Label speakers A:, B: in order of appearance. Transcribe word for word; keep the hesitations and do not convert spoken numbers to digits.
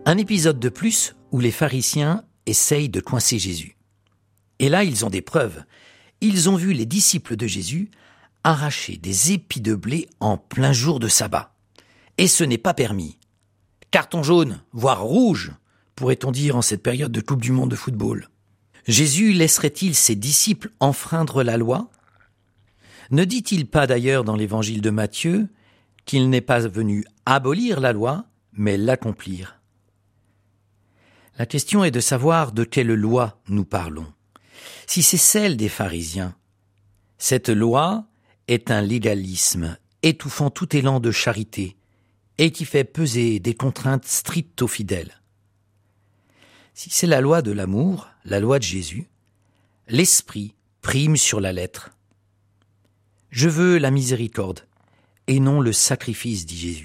A: Un épisode de plus où les pharisiens essayent de coincer Jésus. Et là, ils ont des preuves. Ils ont vu les disciples de Jésus arracher des épis de blé en plein jour de sabbat. Et ce n'est pas permis. Carton jaune, voire rouge, pourrait-on dire en cette période de Coupe du Monde de football. Jésus laisserait-il ses disciples enfreindre la loi ? Ne dit-il pas d'ailleurs dans l'évangile de Matthieu qu'il n'est pas venu abolir la loi, mais l'accomplir ? La question est de savoir de quelle loi nous parlons. Si c'est celle des pharisiens, cette loi est un légalisme étouffant tout élan de charité et qui fait peser des contraintes strictes aux fidèles. Si c'est la loi de l'amour, la loi de Jésus, l'esprit prime sur la lettre. Je veux la miséricorde et non le sacrifice, dit Jésus.